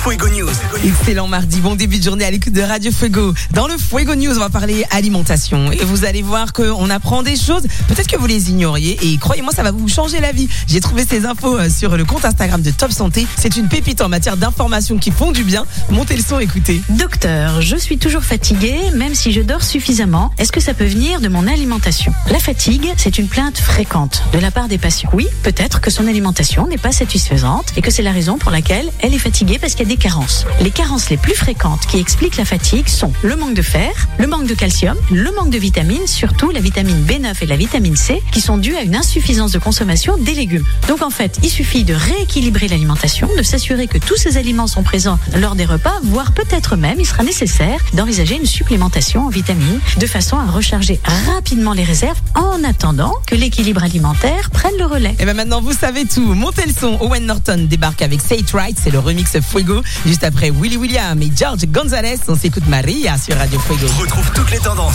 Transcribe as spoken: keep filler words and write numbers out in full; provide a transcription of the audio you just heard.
Fuego News. Excellent mardi, bon début de journée à l'écoute de Radio Fuego. Dans le Fuego News, on va parler alimentation. Et vous allez voir qu'on apprend des choses, peut-être que vous les ignoriez. Et croyez-moi, ça va vous changer la vie. J'ai trouvé ces infos sur le compte Instagram de Top Santé. C'est une pépite en matière d'informations qui font du bien. Montez le son, écoutez. Docteur, je suis toujours fatiguée, même si je dors suffisamment. Est-ce que ça peut venir de mon alimentation? La fatigue, c'est une plainte fréquente de la part des patients. Oui, peut-être que son alimentation n'est pas satisfaisante et que c'est la raison pour laquelle elle est fatiguée parce qu'il y a des carences. Les carences les plus fréquentes qui expliquent la fatigue sont le manque de fer, le manque de calcium, le manque de vitamines, surtout la vitamine B neuf et la vitamine C, qui sont dues à une insuffisance de consommation des légumes. Donc en fait, il suffit de rééquilibrer l'alimentation, de s'assurer que tous ces aliments sont présents lors des repas, voire peut-être même, il sera nécessaire d'envisager une supplémentation en vitamines, de façon à recharger rapidement les réserves en attendant que l'équilibre alimentaire prenne le relais. Et bien maintenant, vous savez tout. Montez le son. Owen Norton débarque avec Say It Right, c'est le remix Fuego. Juste après Willy William et George Gonzalez, on s'écoute Maria sur Radio Fuego. Retrouve toutes les tendances